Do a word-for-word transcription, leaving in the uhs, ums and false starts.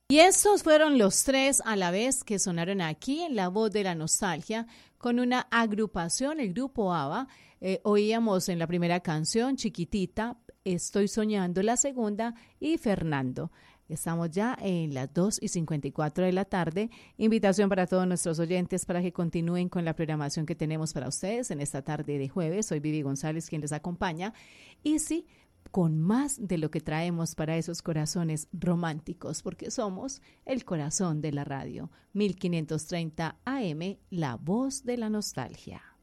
Y estos fueron los tres a la vez que sonaron aquí en La Voz de la Nostalgia con una agrupación, el grupo ABBA. Eh, oíamos en la primera canción Chiquitita, Estoy soñando la segunda y Fernando. Estamos ya en las dos y cincuenta y cuatro de la tarde. Invitación para todos nuestros oyentes para que continúen con la programación que tenemos para ustedes en esta tarde de jueves. Soy Vivi González quien les acompaña. Y sí, con más de lo que traemos para esos corazones románticos, porque somos el corazón de la radio. mil quinientos treinta A M, La Voz de la Nostalgia.